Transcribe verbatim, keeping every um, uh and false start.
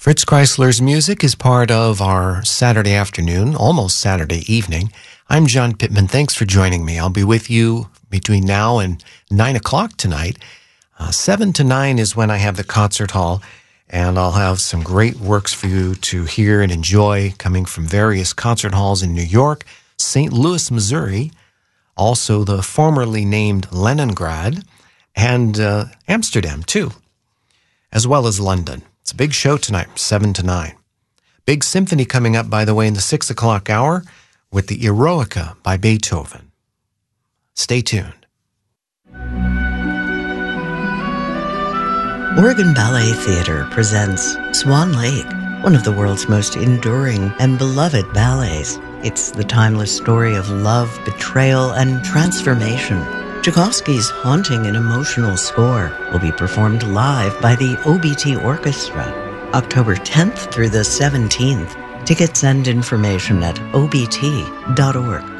Fritz Kreisler's music is part of our Saturday afternoon, almost Saturday evening. I'm John Pittman. Thanks for joining me. I'll be with you between now and nine o'clock tonight. Uh, seven to nine is when I have the concert hall, and I'll have some great works for you to hear and enjoy coming from various concert halls in New York, Saint Louis, Missouri, also the formerly named Leningrad, and uh, Amsterdam, too, as well as London. It's a big show tonight, seven to nine. Big symphony coming up, by the way, in the six o'clock hour with the Eroica by Beethoven. Stay tuned. Oregon Ballet Theatre presents Swan Lake, one of the world's most enduring and beloved ballets. It's the timeless story of love, betrayal, and transformation. Tchaikovsky's haunting and emotional score will be performed live by the O B T Orchestra, October tenth through the seventeenth. Tickets and information at O B T dot org.